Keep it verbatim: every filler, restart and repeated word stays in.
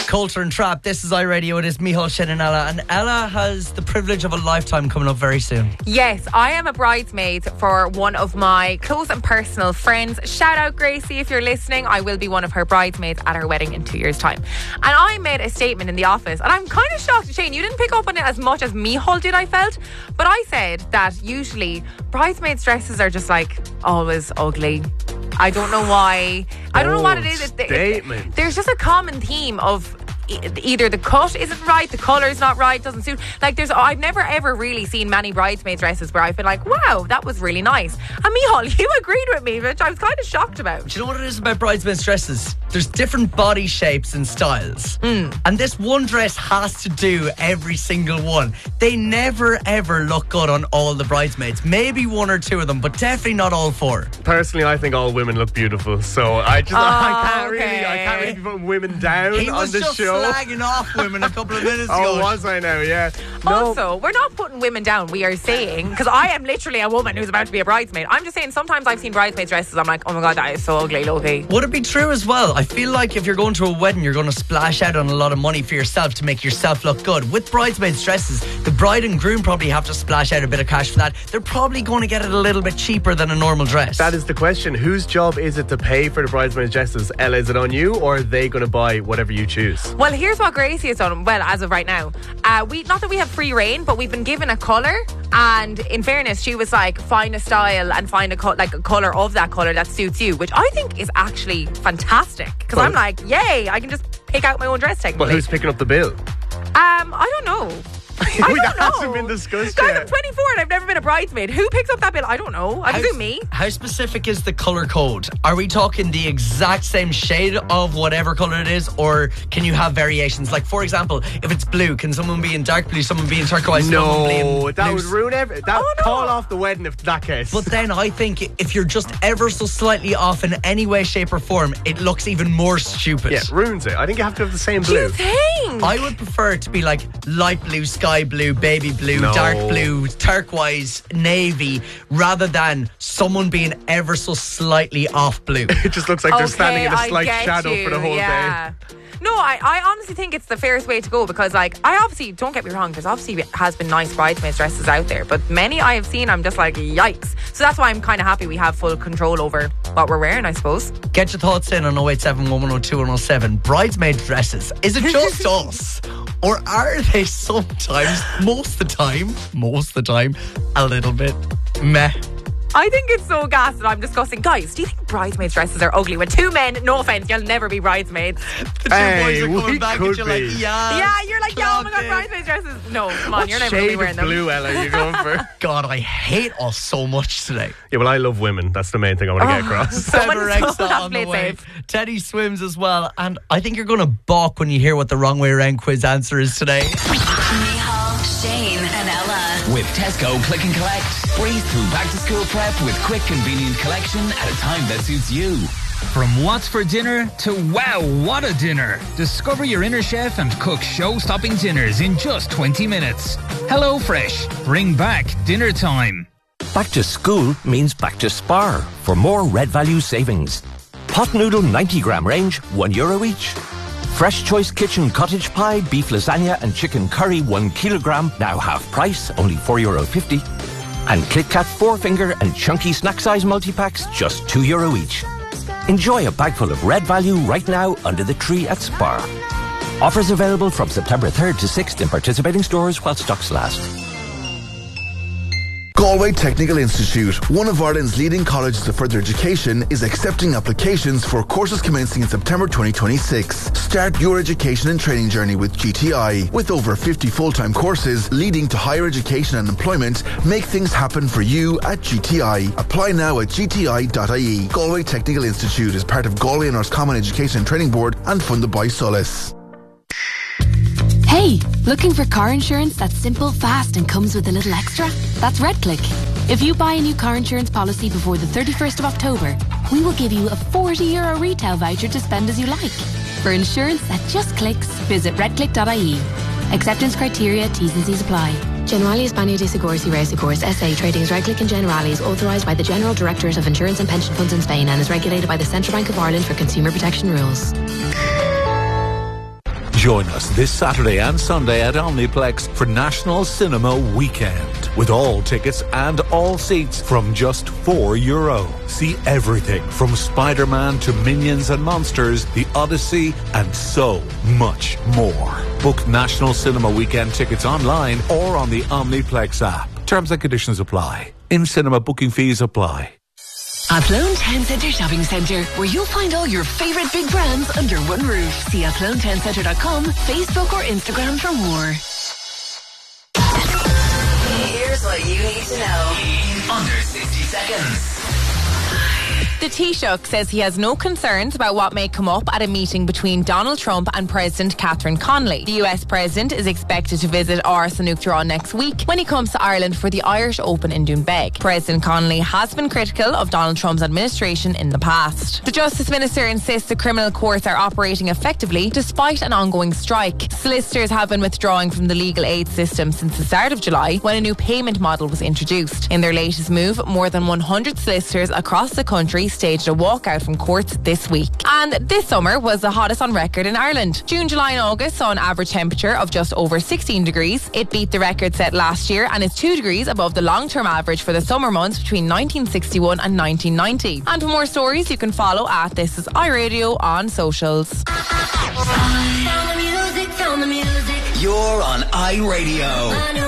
Coulter and Trap. This is iRadio. It is Micheál, Shane and Ella. And Ella has the privilege of a lifetime coming up very soon. Yes, I am a bridesmaid for one of my close and personal friends. Shout out Gracie if you're listening. I will be one of her bridesmaids at her wedding in two years' time. And I made a statement in the office, and I'm kind of shocked, Shane, you didn't pick up on it as much as Micheál did, I felt. But I said that usually bridesmaids' dresses are just like always ugly. I don't know why. I don't know what it is. It's, Statement. it's, there's just a common theme of either the cut isn't right, the colour's not right, doesn't suit. Like there's, I've never ever really seen many bridesmaids dresses where I've been like, wow, that was really nice. And Micheál, you agreed with me, which I was kind of shocked about. Do you know what it is about bridesmaids dresses? There's different body shapes and styles. Mm. And this one dress has to do every single one. They never ever look good on all the bridesmaids. Maybe one or two of them, but definitely not all four. Personally, I think all women look beautiful, so I just Oh, I can't okay. really I can't really be putting women down He on was the just show. slagging off women a couple of minutes ago. Oh, was I now? Yeah. No. Also, we're not putting women down. We are saying, because I am literally a woman who's about to be a bridesmaid. I'm just saying sometimes I've seen bridesmaid dresses, I'm like, oh my god, that is so ugly, Loki. Would it be true as well? I feel like if you're going to a wedding, you're going to splash out on a lot of money for yourself to make yourself look good. With bridesmaids dresses, the bride and groom probably have to splash out a bit of cash for that. They're probably going to get it a little bit cheaper than a normal dress. That is the question. Whose job is it to pay for the bridesmaids' dresses? Ella, is it on you, or are they going to buy whatever you choose? Well, here's what Gracie has done. Well, as of right now, uh, we not that we have free reign, but we've been given a colour. And in fairness, she was like, find a style and find a co- like a colour of that colour that suits you, which I think is actually fantastic. Because Well- I'm like, yay, I can just pick out my own dress technically. But who's picking up the bill? Um, I don't know. I don't that know. hasn't been discussed Guys, yet. I'm twenty-four and I've never been a bridesmaid. Who picks up that bill? I don't know. I How- presume me. How specific is the colour code? Are we talking the exact same shade of whatever colour it is, or can you have variations? Like, for example, if it's blue, can someone be in dark blue, someone be in turquoise, someone be No, in that blue? would ruin everything. That Oh, would no. call off the wedding if that case. But then I think if you're just ever so slightly off in any way, shape or form, it looks even more stupid. yeah, ruins it. I think you have to have the same Do you blue. think? I would prefer it to be like light blue, sky blue, baby blue, No. dark blue, turquoise, navy, rather than someone being ever so slightly off blue. It just looks like they're Okay, standing in a I slight get shadow you, for the whole yeah. day. No, I, I honestly think it's the fairest way to go because, like, I obviously, don't get me wrong, there's obviously has been nice bridesmaids dresses out there, but many I have seen, I'm just like, yikes. So that's why I'm kind of happy we have full control over what we're wearing, I suppose. Get your thoughts in on oh eight seven one, one oh two, one oh seven. Bridesmaid dresses. Is it just us? Or are they sometimes, most of the time, most of the time, a little bit meh? I think it's so gas that I'm discussing. Guys, do you think bridesmaids dresses are ugly? When two men, no offence, you'll never be bridesmaids. The two Hey, boys are coming we back could and you're like, be. yeah. yeah, you're like, yeah, oh my clocked god, it. bridesmaids dresses. No, come on, What you're never going to be shade wearing of them. blue, Ella, are you going for? God, I hate us so much today. Yeah, well, I love women. That's the main thing I want to get across. Someone- Trevor someone Exta has on the played way. safe. Teddy swims as well. And I think you're going to balk when you hear what the wrong way around quiz answer is today. Micheál, Shane and Ella. With Tesco Click and Collect. Breeze through back to school prep with quick, convenient collection at a time that suits you. From what's for dinner to wow, what a dinner. Discover your inner chef and cook show-stopping dinners in just twenty minutes. HelloFresh. Bring back dinner time. Back to school means back to Spar for more Red Value savings. Pot noodle ninety gram range, one euro each. Fresh Choice Kitchen cottage pie, beef lasagna and chicken curry, one kilogram, now half price, only four euro fifty. And KitKat four finger and chunky snack size multi-packs, just two euro each. Enjoy a bagful of Red Value right now under the tree at Spar. Offers available from September third to sixth in participating stores while stocks last. Galway Technical Institute, one of Ireland's leading colleges of further education, is accepting applications for courses commencing in September twenty twenty-six. Start your education and training journey with G T I. With over fifty full-time courses leading to higher education and employment, make things happen for you at G T I. Apply now at g t i dot i e. Galway Technical Institute is part of Galway and Roscommon Education and Training Board and funded by Solus. Hey, looking for car insurance that's simple, fast and comes with a little extra? That's RedClick. If you buy a new car insurance policy before the thirty-first of October, we will give you a forty euro retail voucher to spend as you like. For insurance that just clicks, visit red click dot i e. Acceptance criteria, T's and C's apply. Generali España de Seguros y Reasegurs S A Trading is RedClick and Generali is authorised by the General Directorate of Insurance and Pension Funds in Spain and is regulated by the Central Bank of Ireland for consumer protection rules. Join us this Saturday and Sunday at Omniplex for National Cinema Weekend, with all tickets and all seats from just four euro. See everything from Spider-Man to Minions and Monsters, The Odyssey, and so much more. Book National Cinema Weekend tickets online or on the Omniplex app. Terms and conditions apply. In-cinema booking fees apply. Athlone Town Centre Shopping Centre, where you'll find all your favourite big brands under one roof. See athlone town centre dot com, Facebook or Instagram for more. Here's what you need to know in under sixty seconds. The Taoiseach says he has no concerns about what may come up at a meeting between Donald Trump and President Catherine Connolly. The U S President is expected to visit Áras an Uachtaráin next week when he comes to Ireland for the Irish Open in Doonbeg. President Connolly has been critical of Donald Trump's administration in the past. The Justice Minister insists the criminal courts are operating effectively despite an ongoing strike. Solicitors have been withdrawing from the legal aid system since the start of July when a new payment model was introduced. In their latest move, more than one hundred solicitors across the country staged a walkout from courts this week. And this summer was the hottest on record in Ireland. June, July and August saw an average temperature of just over sixteen degrees. It beat the record set last year and is two degrees above the long-term average for the summer months between nineteen sixty-one and nineteen ninety. And for more stories, you can follow at This Is iRadio on socials. You're on iRadio.